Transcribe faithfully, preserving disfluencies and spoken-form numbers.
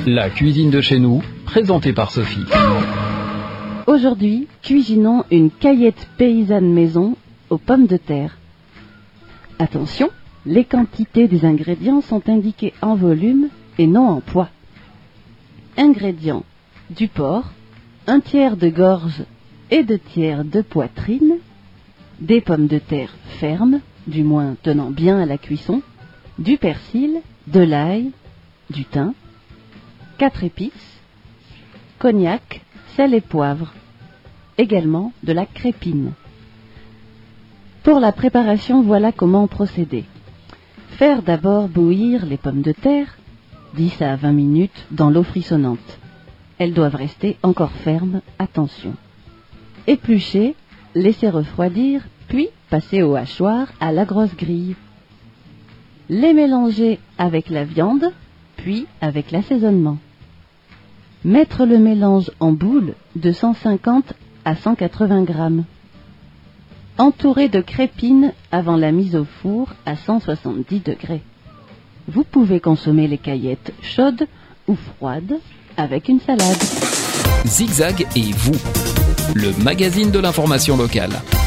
La cuisine de chez nous, présentée par Sophie. Aujourd'hui, cuisinons une caillette paysanne maison aux pommes de terre. Attention, les quantités des ingrédients sont indiquées en volume et non en poids. Ingrédients: du porc, un tiers de gorge et deux tiers de poitrine, des pommes de terre fermes, du moins tenant bien à la cuisson, du persil, de l'ail, du thym, quatre épices, cognac, sel et poivre, également de la crépine. Pour la préparation, voilà comment procéder. Faire d'abord bouillir les pommes de terre, dix à vingt minutes dans l'eau frissonnante. Elles doivent rester encore fermes, attention. Éplucher, laisser refroidir, puis passer au hachoir à la grosse grille. Les mélanger avec la viande, puis avec l'assaisonnement. Mettre le mélange en boule de cent cinquante à cent quatre-vingts grammes. Entourer de crépine avant la mise au four à cent soixante-dix degrés. Vous pouvez consommer les caillettes chaudes ou froides avec une salade. Zigzag et vous, le magazine de l'information locale.